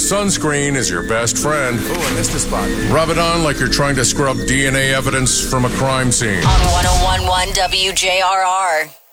Sunscreen is your best friend. Ooh, I missed a spot. Rub it on like you're trying to scrub DNA evidence from a crime scene. On 101.1 WJRR.